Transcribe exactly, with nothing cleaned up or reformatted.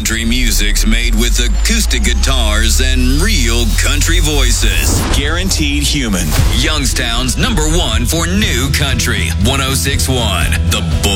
country music's made with acoustic guitars and real country voices. Guaranteed Human. Youngstown's number one for new country. one oh six point one The Bull.